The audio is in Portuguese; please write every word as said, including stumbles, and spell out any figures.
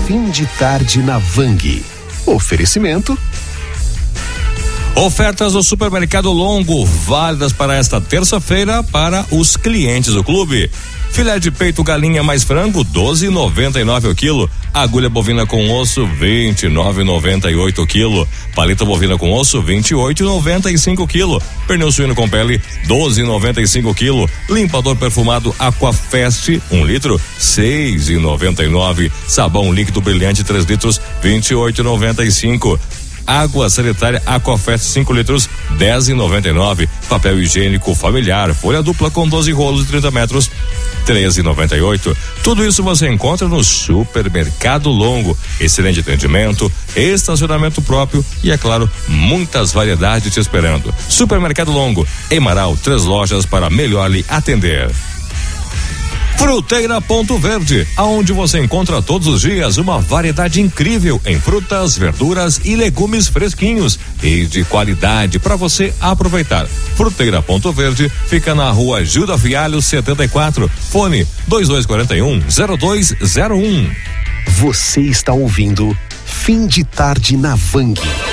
Fim de Tarde na Vang. Oferecimento. Ofertas do Supermercado Longo, válidas para esta terça-feira para os clientes do clube. Filé de peito galinha mais frango, doze e noventa e nove o quilo. Agulha bovina com osso, vinte e nove e noventa e oito o quilo. Paleta bovina com osso, vinte e oito e noventa e cinco o quilo. Pernil suíno com pele, doze e noventa e cinco o quilo. Limpador perfumado Aquafest, um litro, seis e noventa e nove. Sabão líquido brilhante três litros, vinte e oito e noventa e cinco. Água sanitária Aquafest cinco litros, dez e noventa e nove. Papel higiênico familiar, folha dupla com doze rolos de trinta metros, treze e noventa e oito. Tudo isso você encontra no Supermercado Longo. Excelente atendimento, estacionamento próprio e, é claro, muitas variedades te esperando. Supermercado Longo, em Marau, três lojas para melhor lhe atender. Fruteira Ponto Verde, aonde você encontra todos os dias uma variedade incrível em frutas, verduras e legumes fresquinhos e de qualidade para você aproveitar. Fruteira Ponto Verde fica na rua Gilda Fialho setenta e quatro, fone dois dois quatro um, zero dois zero um. Você está ouvindo Fim de Tarde na Vang.